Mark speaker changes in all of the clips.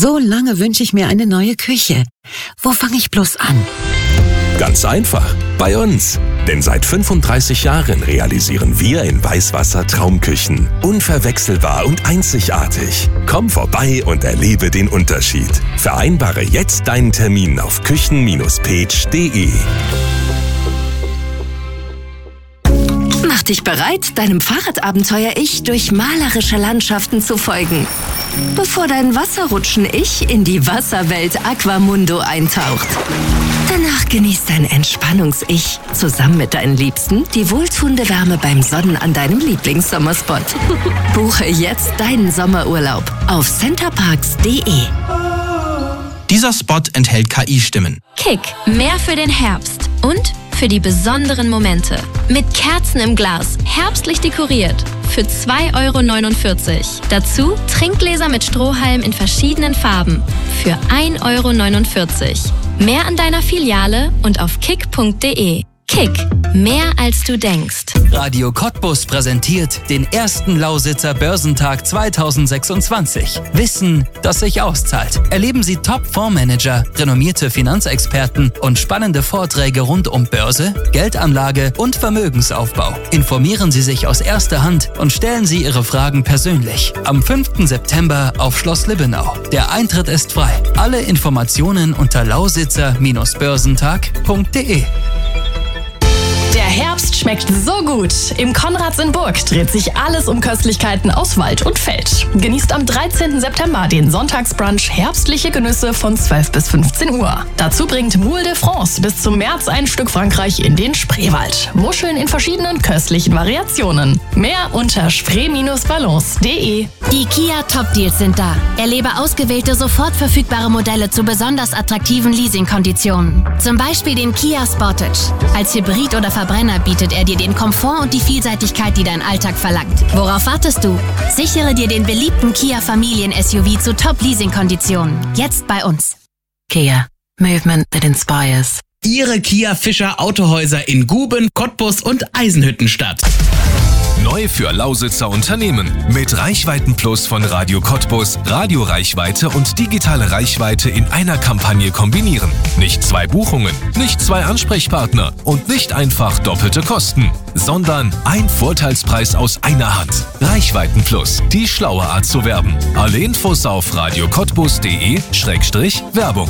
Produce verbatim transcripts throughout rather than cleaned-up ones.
Speaker 1: So lange wünsche ich mir eine neue Küche. Wo fange ich bloß an?
Speaker 2: Ganz einfach, bei uns. Denn seit fünfunddreißig Jahren realisieren wir in Weißwasser Traumküchen. Unverwechselbar und einzigartig. Komm vorbei und erlebe den Unterschied. Vereinbare jetzt deinen Termin auf küchen Bindestrich page punkt de.
Speaker 3: Mach dich bereit, deinem Fahrradabenteuer-Ich durch malerische Landschaften zu folgen. Bevor dein Wasserrutschen-Ich in die Wasserwelt Aquamundo eintaucht. Danach genießt dein Entspannungs-Ich zusammen mit deinen Liebsten die wohltuende Wärme beim Sonnen an deinem Lieblingssommerspot. Buche jetzt deinen Sommerurlaub auf centerparks punkt de.
Speaker 4: Dieser Spot enthält K I-Stimmen.
Speaker 5: Kick, mehr für den Herbst und für die besonderen Momente. Mit Kerzen im Glas, herbstlich dekoriert. Für zwei Euro neunundvierzig. Dazu Trinkgläser mit Strohhalm in verschiedenen Farben. Für ein Euro neunundvierzig. Mehr an deiner Filiale und auf kick punkt de. Kick, mehr als du denkst.
Speaker 6: Radio Cottbus präsentiert den ersten Lausitzer Börsentag zweitausendsechsundzwanzig. Wissen, das sich auszahlt. Erleben Sie Top-Fondsmanager, renommierte Finanzexperten und spannende Vorträge rund um Börse, Geldanlage und Vermögensaufbau. Informieren Sie sich aus erster Hand und stellen Sie Ihre Fragen persönlich. Am fünften September auf Schloss Libbenau. Der Eintritt ist frei. Alle Informationen unter lausitzer Börsentag punkt de.
Speaker 7: Der Herbst schmeckt so gut. Im Konrads in Burg dreht sich alles um Köstlichkeiten aus Wald und Feld. Genießt am dreizehnten September den Sonntagsbrunch herbstliche Genüsse von zwölf bis fünfzehn Uhr. Dazu bringt Moule de France bis zum März ein Stück Frankreich in den Spreewald. Muscheln in verschiedenen köstlichen Variationen. Mehr unter spree Bindestrich balance punkt de.
Speaker 8: Die Kia Top Deals sind da. Erlebe ausgewählte sofort verfügbare Modelle zu besonders attraktiven Leasingkonditionen. Zum Beispiel den Kia Sportage. Als Hybrid oder Verbrenner bietet er dir den Komfort und die Vielseitigkeit, die dein Alltag verlangt. Worauf wartest du? Sichere dir den beliebten Kia Familien-S U V zu Top-Leasing-Konditionen. Jetzt bei uns.
Speaker 9: Kia. Movement that inspires.
Speaker 10: Ihre Kia Fischer Autohäuser in Guben, Cottbus und Eisenhüttenstadt.
Speaker 2: Neu für Lausitzer Unternehmen. Mit Reichweitenplus von Radio Cottbus, Radioreichweite und digitale Reichweite in einer Kampagne kombinieren. Nicht zwei Buchungen, nicht zwei Ansprechpartner und nicht einfach doppelte Kosten, sondern ein Vorteilspreis aus einer Hand. Reichweitenplus, die schlaue Art zu werben. Alle Infos auf radio cottbus punkt de Schrägstrich Werbung.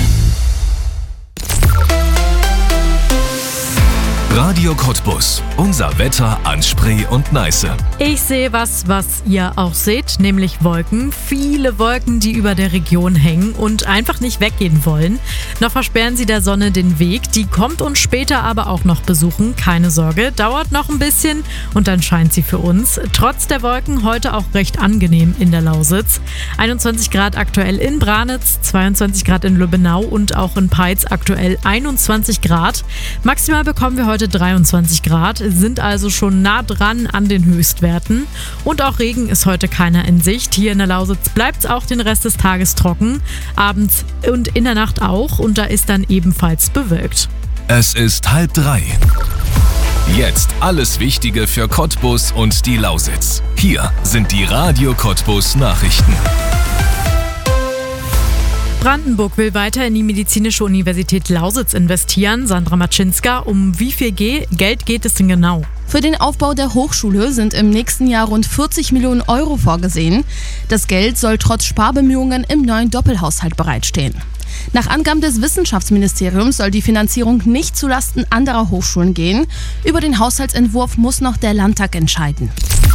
Speaker 2: Radio Cottbus. Unser Wetter an Spree und Neiße.
Speaker 11: Ich sehe was, was ihr auch seht, nämlich Wolken. Viele Wolken, die über der Region hängen und einfach nicht weggehen wollen. Noch versperren sie der Sonne den Weg. Die kommt uns später aber auch noch besuchen. Keine Sorge, dauert noch ein bisschen und dann scheint sie für uns. Trotz der Wolken heute auch recht angenehm in der Lausitz. einundzwanzig Grad aktuell in Branitz, zweiundzwanzig Grad in Lübbenau und auch in Peitz aktuell einundzwanzig Grad. Maximal bekommen wir heute dreiundzwanzig Grad, sind also schon nah dran an den Höchstwerten. Und auch Regen ist heute keiner in Sicht. Hier in der Lausitz bleibt es auch den Rest des Tages trocken, abends und in der Nacht auch und da ist dann ebenfalls bewölkt.
Speaker 2: Es ist halb drei. Jetzt alles Wichtige für Cottbus und die Lausitz. Hier sind die Radio Cottbus Nachrichten.
Speaker 11: Brandenburg will weiter in die Medizinische Universität Lausitz investieren. Sandra Matschinska, um wie viel Ge- Geld geht es denn genau?
Speaker 12: Für den Aufbau der Hochschule sind im nächsten Jahr rund vierzig Millionen Euro vorgesehen. Das Geld soll trotz Sparbemühungen im neuen Doppelhaushalt bereitstehen. Nach Angaben des Wissenschaftsministeriums soll die Finanzierung nicht zulasten anderer Hochschulen gehen. Über den Haushaltsentwurf muss noch der Landtag entscheiden.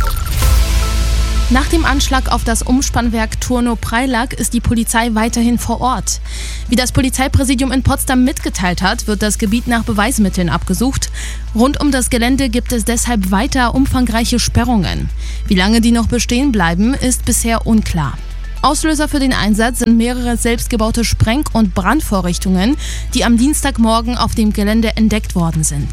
Speaker 12: Nach dem Anschlag auf das Umspannwerk Turnow-Preilack ist die Polizei weiterhin vor Ort. Wie das Polizeipräsidium in Potsdam mitgeteilt hat, wird das Gebiet nach Beweismitteln abgesucht. Rund um das Gelände gibt es deshalb weiter umfangreiche Sperrungen. Wie lange die noch bestehen bleiben, ist bisher unklar. Auslöser für den Einsatz sind mehrere selbstgebaute Spreng- und Brandvorrichtungen, die am Dienstagmorgen auf dem Gelände entdeckt worden sind.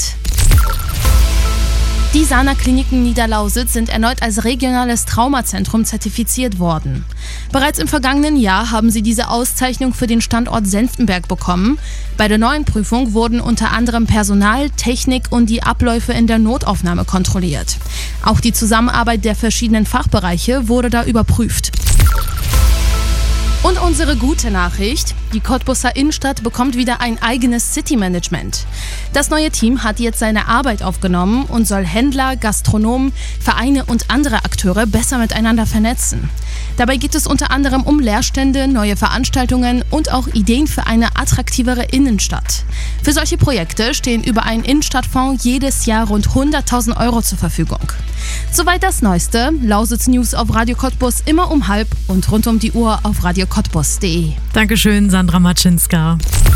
Speaker 12: Die Sana Kliniken Niederlausitz sind erneut als regionales Traumazentrum zertifiziert worden. Bereits im vergangenen Jahr haben sie diese Auszeichnung für den Standort Senftenberg bekommen. Bei der neuen Prüfung wurden unter anderem Personal, Technik und die Abläufe in der Notaufnahme kontrolliert. Auch die Zusammenarbeit der verschiedenen Fachbereiche wurde da überprüft. Und unsere gute Nachricht, die Cottbuser Innenstadt bekommt wieder ein eigenes City-Management. Das neue Team hat jetzt seine Arbeit aufgenommen und soll Händler, Gastronomen, Vereine und andere Akteure besser miteinander vernetzen. Dabei geht es unter anderem um Leerstände, neue Veranstaltungen und auch Ideen für eine attraktivere Innenstadt. Für solche Projekte stehen über einen Innenstadtfonds jedes Jahr rund hunderttausend Euro zur Verfügung. Soweit das Neueste. Lausitz News auf Radio Cottbus immer um halb und rund um die Uhr auf radio cottbus punkt de.
Speaker 11: Dankeschön, Sandra Matschinska.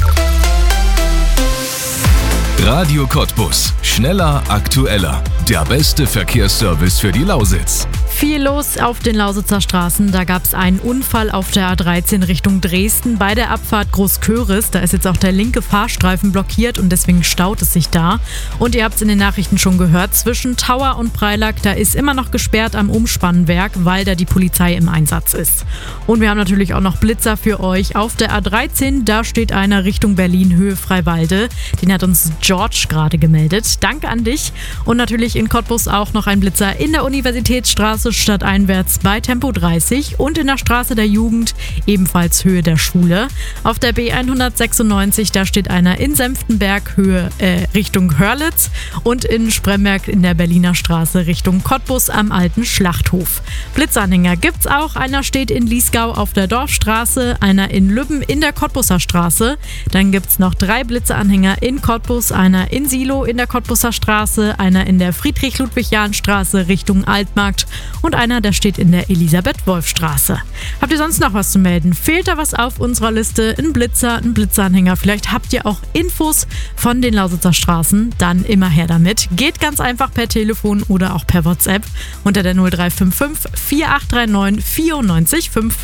Speaker 2: Radio Cottbus. Schneller, aktueller. Der beste Verkehrsservice für die Lausitz.
Speaker 11: Viel los auf den Lausitzer Straßen. Da gab es einen Unfall auf der A dreizehn Richtung Dresden bei der Abfahrt Großköris. Da ist jetzt auch der linke Fahrstreifen blockiert und deswegen staut es sich da. Und ihr habt es in den Nachrichten schon gehört, zwischen Tauer und Preilack, da ist immer noch gesperrt am Umspannwerk, weil da die Polizei im Einsatz ist. Und wir haben natürlich auch noch Blitzer für euch. Auf der A dreizehn, da steht einer Richtung Berlin, Höhe Freiwalde. Den hat uns George gerade gemeldet. Danke an dich. Und natürlich in Cottbus auch noch ein Blitzer in der Universitätsstraße stadteinwärts bei Tempo dreißig und in der Straße der Jugend, ebenfalls Höhe der Schule. Auf der B hundertsechsundneunzig, da steht einer in Senftenberg, Höhe äh, Richtung Hörlitz und in Spremberg in der Berliner Straße Richtung Cottbus am alten Schlachthof. Blitzanhänger gibt's auch. Einer steht in Liesgau auf der Dorfstraße, einer in Lübben in der Cottbuser Straße. Dann gibt's noch drei Blitzeanhänger in Cottbus, einer in Silo in der Cottbuser Straße, einer in der Friedrich-Ludwig-Jahn-Straße Richtung Altmarkt und einer, der steht in der Elisabeth-Wolf-Straße. Habt ihr sonst noch was zu melden? Fehlt da was auf unserer Liste? Ein Blitzer, ein Blitzanhänger? Vielleicht habt ihr auch Infos von den Lausitzer Straßen? Dann immer her damit. Geht ganz einfach per Telefon oder auch per WhatsApp unter der null drei fünf fünf vier acht drei neun vier neun fünf.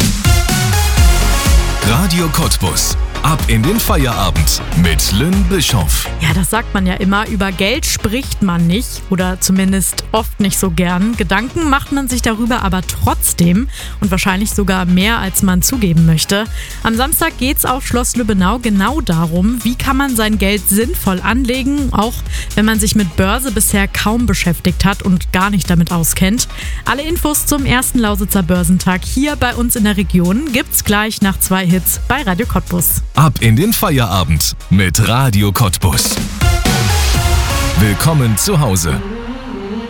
Speaker 2: Radio Cottbus. Ab in den Feierabend mit Lynn Bischoff.
Speaker 11: Ja, das sagt man ja immer. Über Geld spricht man nicht oder zumindest oft nicht so gern. Gedanken macht man sich darüber aber trotzdem und wahrscheinlich sogar mehr, als man zugeben möchte. Am Samstag geht's auf Schloss Lübbenau genau darum, wie kann man sein Geld sinnvoll anlegen, auch wenn man sich mit Börse bisher kaum beschäftigt hat und gar nicht damit auskennt. Alle Infos zum ersten Lausitzer Börsentag hier bei uns in der Region gibt's gleich nach zwei Hits bei Radio Cottbus.
Speaker 2: Ab in den Feierabend mit Radio Cottbus. Willkommen zu Hause.